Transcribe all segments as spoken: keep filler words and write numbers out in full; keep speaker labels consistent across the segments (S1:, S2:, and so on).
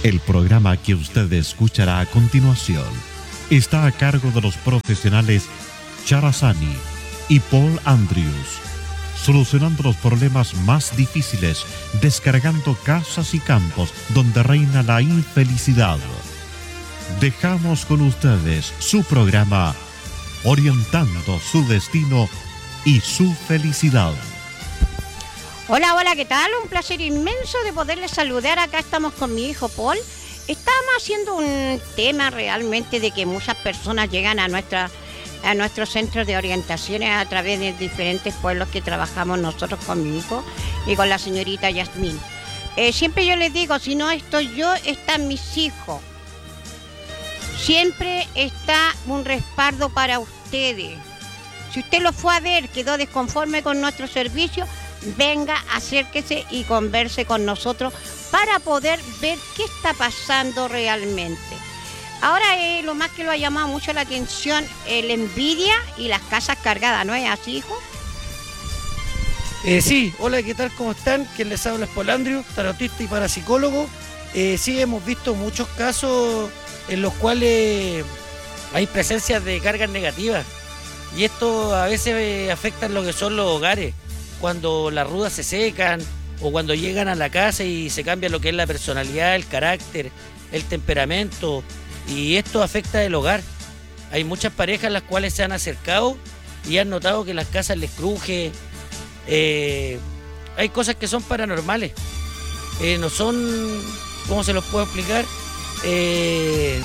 S1: El programa que usted escuchará a continuación está a cargo de los profesionales Charazani y Paul Andrews, solucionando los problemas más difíciles, descargando casas y campos donde reina la infelicidad. Dejamos con ustedes su programa Orientando su destino y su felicidad.
S2: Hola, hola, ¿qué tal? Un placer inmenso de poderles saludar. Acá estamos con mi hijo Paul. Estamos haciendo un tema realmente de que muchas personas llegan a nuestra a nuestros centros de orientaciones a través de diferentes pueblos que trabajamos nosotros con mi hijo y con la señorita Yasmín. Eh, siempre yo les digo, si no estoy yo, están mis hijos. Siempre está un respaldo para ustedes. Si usted lo fue a ver, quedó desconforme con nuestro servicio, venga, acérquese y converse con nosotros para poder ver qué está pasando realmente. Ahora eh, lo más que lo ha llamado mucho la atención es la envidia y las casas cargadas, ¿no es así, hijo?
S3: Eh, sí, hola, ¿qué tal? ¿Cómo están? Quien les habla es Paul Andrews, tarotista y parapsicólogo. Eh, sí, hemos visto muchos casos en los cuales hay presencias de cargas negativas y esto a veces eh, afecta lo que son los hogares, cuando las rudas se secan o cuando llegan a la casa y se cambia lo que es la personalidad, el carácter, el temperamento, y esto afecta el hogar. Hay muchas parejas las cuales se han acercado y han notado que las casas les cruje. Eh, hay cosas que son paranormales, eh, no son, ¿cómo se los puedo explicar? Eh,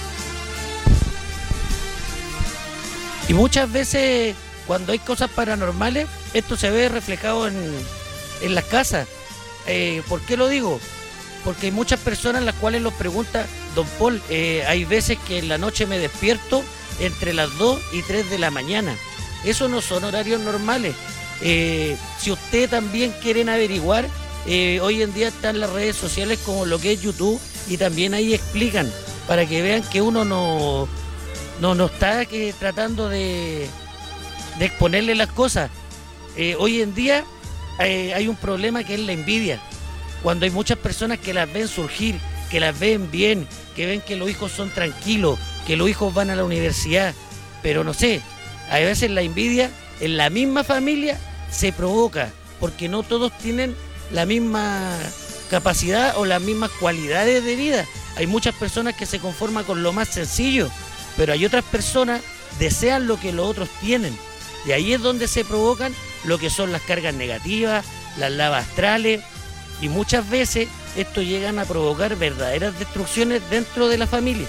S3: y muchas veces cuando hay cosas paranormales, esto se ve reflejado en, en las casas. Eh, ¿Por qué lo digo? Porque hay muchas personas las cuales nos preguntan, don Paul, eh, hay veces que en la noche me despierto entre las dos y tres de la mañana. Eso no son horarios normales. Eh, si usted también quieren averiguar, eh, hoy en día están las redes sociales como lo que es YouTube y también ahí explican para que vean que uno no, no, no está que, tratando de, de exponerle las cosas. Eh, hoy en día eh, hay un problema que es la envidia. Cuando hay muchas personas que las ven surgir, que las ven bien, que ven que los hijos son tranquilos, que los hijos van a la universidad, pero no sé, a veces la envidia en la misma familia se provoca, porque no todos tienen la misma capacidad o las mismas cualidades de vida. Hay muchas personas que se conforman con lo más sencillo, pero hay otras personas que desean lo que los otros tienen. Y ahí es donde se provocan lo que son las cargas negativas, las lavas astrales, y muchas veces esto llegan a provocar verdaderas destrucciones dentro de la familia.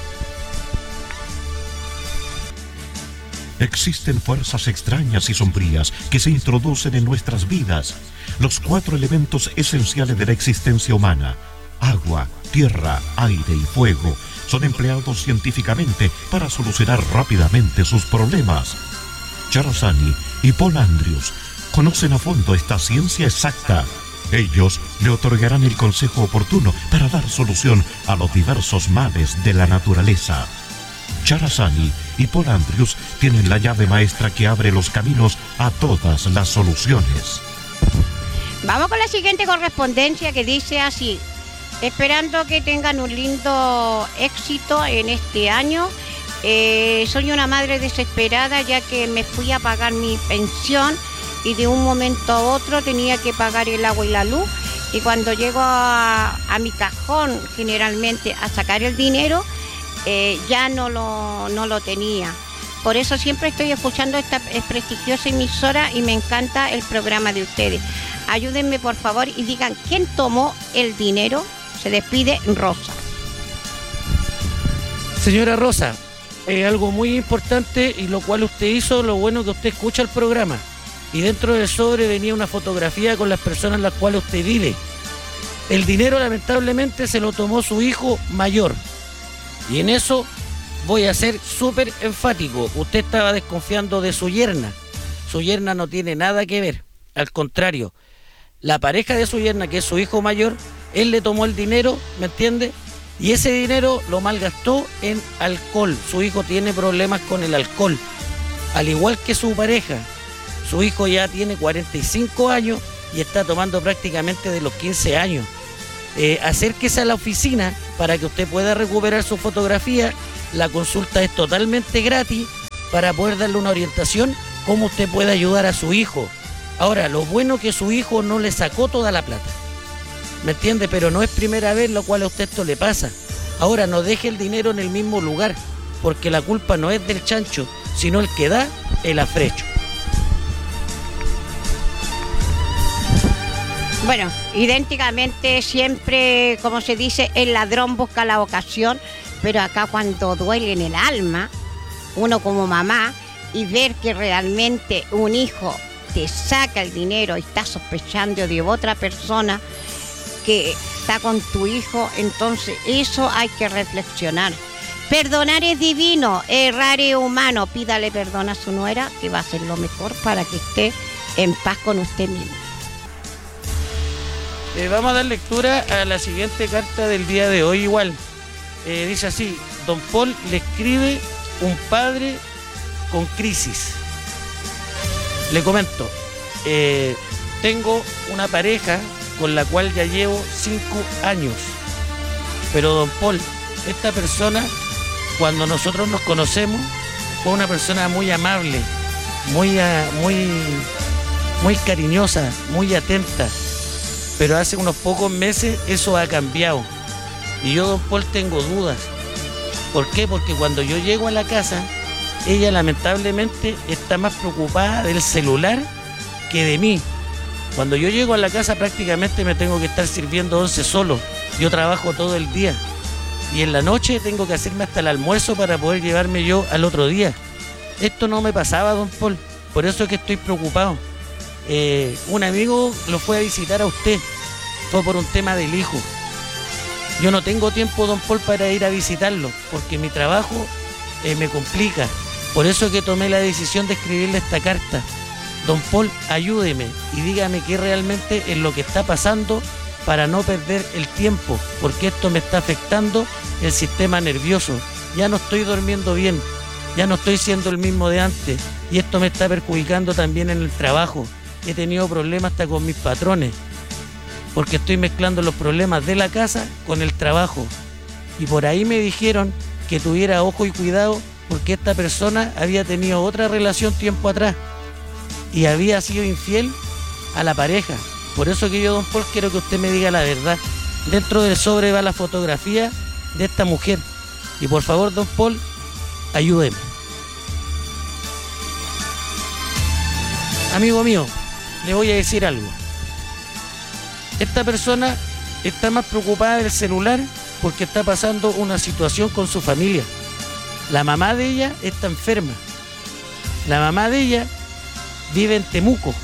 S1: Existen fuerzas extrañas y sombrías que se introducen en nuestras vidas. Los cuatro elementos esenciales de la existencia humana, agua, tierra, aire y fuego, son empleados científicamente para solucionar rápidamente sus problemas. Charazani y Paul Andrews conocen a fondo esta ciencia exacta. Ellos le otorgarán el consejo oportuno para dar solución a los diversos males de la naturaleza. Charazani y Paul Andrews tienen la llave maestra que abre los caminos a todas las soluciones.
S2: Vamos con la siguiente correspondencia que dice así: esperando que tengan un lindo éxito en este año. Eh, soy una madre desesperada ya que me fui a pagar mi pensión y de un momento a otro tenía que pagar el agua y la luz, y cuando llego a, a mi cajón generalmente a sacar el dinero, eh, ya no lo, no lo tenía. Por eso siempre estoy escuchando esta prestigiosa emisora y me encanta el programa de ustedes. Ayúdenme por favor y digan quién tomó el dinero. Se despide Rosa.
S3: Señora Rosa, eh, algo muy importante y lo cual usted hizo, lo bueno que usted escucha el programa. Y dentro del sobre venía una fotografía con las personas en las cuales usted vive. El dinero lamentablemente se lo tomó su hijo mayor. Y en eso voy a ser súper enfático. Usted estaba desconfiando de su yerna. Su yerna no tiene nada que ver. Al contrario, la pareja de su yerna, que es su hijo mayor, él le tomó el dinero, ¿me entiende? Y ese dinero lo malgastó en alcohol. Su hijo tiene problemas con el alcohol, al igual que su pareja. Su hijo ya tiene cuarenta y cinco años y está tomando prácticamente de los quince años. Eh, acérquese a la oficina para que usted pueda recuperar su fotografía. La consulta es totalmente gratis para poder darle una orientación cómo usted puede ayudar a su hijo. Ahora, lo bueno es que su hijo no le sacó toda la plata, ¿me entiende? Pero no es primera vez lo cual a usted esto le pasa. Ahora, no deje el dinero en el mismo lugar, porque la culpa no es del chancho, sino el que da el afrecho.
S2: Bueno, idénticamente siempre, como se dice, el ladrón busca la ocasión, pero acá cuando duele en el alma, uno como mamá, y ver que realmente un hijo te saca el dinero y está sospechando de otra persona que está con tu hijo, entonces eso hay que reflexionar. Perdonar es divino, errar es humano. Pídale perdón a su nuera, que va a ser lo mejor para que esté en paz con usted mismo.
S3: Eh, vamos a dar lectura a la siguiente carta del día de hoy igual. Eh, dice así: don Paul le escribe un padre con crisis. Le comento, eh, tengo una pareja con la cual ya llevo cinco años. Pero don Paul, esta persona, cuando nosotros nos conocemos, fue una persona muy amable, muy, muy, muy cariñosa, muy atenta. Pero hace unos pocos meses eso ha cambiado. Y yo, don Paul, tengo dudas. ¿Por qué? Porque cuando yo llego a la casa, ella lamentablemente está más preocupada del celular que de mí. Cuando yo llego a la casa prácticamente me tengo que estar sirviendo once solo. Yo trabajo todo el día. Y en la noche tengo que hacerme hasta el almuerzo para poder llevarme yo al otro día. Esto no me pasaba, don Paul. Por eso es que estoy preocupado. Eh, un amigo lo fue a visitar a usted. Fue por un tema del hijo. Yo no tengo tiempo, don Paul, para ir a visitarlo, porque mi trabajo eh, me complica. Por eso es que tomé la decisión de escribirle esta carta. Don Paul, ayúdeme y dígame qué realmente es lo que está pasando para no perder el tiempo, porque esto me está afectando el sistema nervioso. Ya no estoy durmiendo bien, ya no estoy siendo el mismo de antes, y esto me está perjudicando también en el trabajo. He tenido problemas hasta con mis patrones, porque estoy mezclando los problemas de la casa con el trabajo. Y por ahí me dijeron que tuviera ojo y cuidado, porque esta persona había tenido otra relación tiempo atrás y había sido infiel a la pareja. Por eso que yo, don Paul, quiero que usted me diga la verdad. Dentro del sobre va la fotografía de esta mujer. Y por favor, don Paul, ayúdeme. Amigo mío, le voy a decir algo. Esta persona está más preocupada del celular porque está pasando una situación con su familia. La mamá de ella está enferma. La mamá de ella vive en Temuco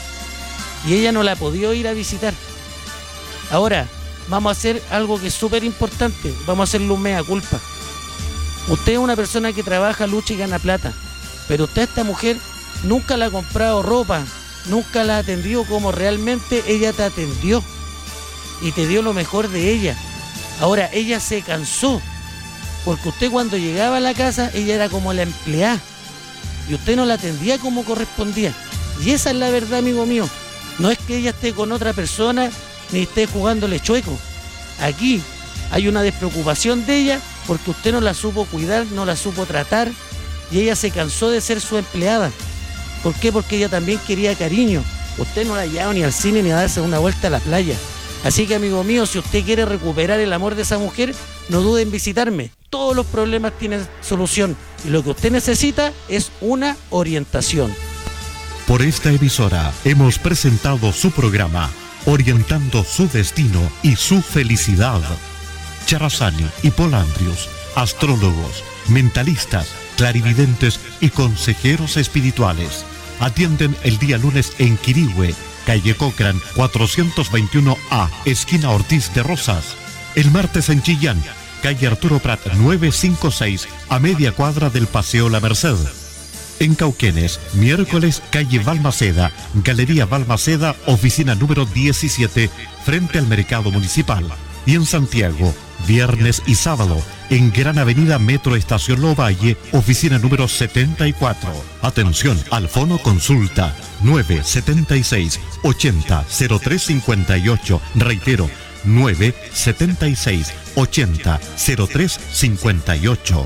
S3: y ella no la ha podido ir a visitar. Ahora, vamos a hacer algo que es súper importante. Vamos a hacerle un mea culpa. Usted es una persona que trabaja, lucha y gana plata, pero usted, esta mujer, nunca le ha comprado ropa, nunca la ha atendido como realmente ella te atendió y te dio lo mejor de ella. Ahora, ella se cansó, porque usted cuando llegaba a la casa, ella era como la empleada y usted no la atendía como correspondía. Y esa es la verdad, amigo mío. No es que ella esté con otra persona ni esté jugándole chueco. Aquí hay una despreocupación de ella porque usted no la supo cuidar, no la supo tratar, y ella se cansó de ser su empleada. ¿Por qué? Porque ella también quería cariño. Usted no la lleva ni al cine ni a darse una vuelta a la playa. Así que, amigo mío, si usted quiere recuperar el amor de esa mujer, no dude en visitarme. Todos los problemas tienen solución y lo que usted necesita es una orientación.
S1: Por esta emisora hemos presentado su programa, orientando su destino y su felicidad. Charazani y Paul Andrius, astrólogos, mentalistas, clarividentes y consejeros espirituales. Atienden el día lunes en Quirihue, calle Cochran, cuatrocientos veintiuno A, esquina Ortiz de Rosas. El martes en Chillán, calle Arturo Prat novecientos cincuenta y seis, a media cuadra del Paseo La Merced. En Cauquenes, miércoles, calle Balmaceda, Galería Balmaceda, oficina número diecisiete, frente al Mercado Municipal. Y en Santiago, viernes y sábado, en Gran Avenida Metro Estación Lovalle, oficina número setenta y cuatro. Atención, al fono consulta nueve siete seis, ochenta, cero tres cincuenta y ocho. Reitero, nueve siete seis ochenta cero tres cincuenta y ocho.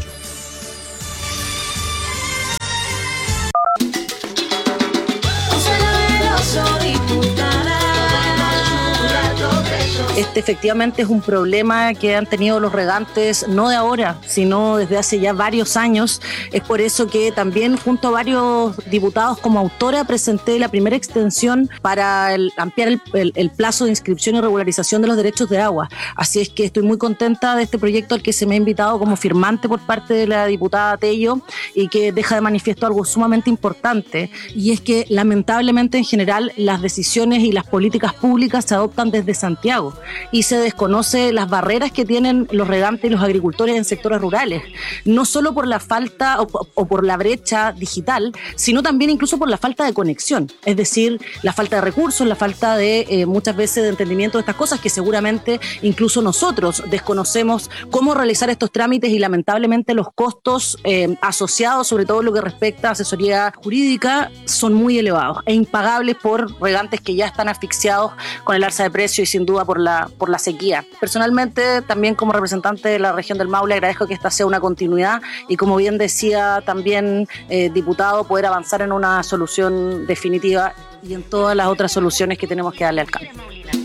S4: Este efectivamente es un problema que han tenido los regantes no de ahora, sino desde hace ya varios años. Es por eso que también junto a varios diputados como autora presenté la primera extensión para el, ampliar el, el, el plazo de inscripción y regularización de los derechos de agua. Así es que estoy muy contenta de este proyecto al que se me ha invitado como firmante por parte de la diputada Tello y que deja de manifiesto algo sumamente importante, y es que lamentablemente en general las decisiones y las políticas públicas se adoptan desde Santiago y se desconoce las barreras que tienen los regantes y los agricultores en sectores rurales, no solo por la falta o, o por la brecha digital, sino también incluso por la falta de conexión, es decir, la falta de recursos, la falta de eh, muchas veces de entendimiento de estas cosas que seguramente incluso nosotros desconocemos cómo realizar estos trámites, y lamentablemente los costos eh, asociados, sobre todo lo que respecta a asesoría jurídica, son muy elevados e impagables por regantes que ya están asfixiados con el alza de precio y sin duda por la, por la sequía. Personalmente, también como representante de la región del Maule, agradezco que esta sea una continuidad y, como bien decía también eh, diputado, poder avanzar en una solución definitiva y en todas las otras soluciones que tenemos que darle al cambio.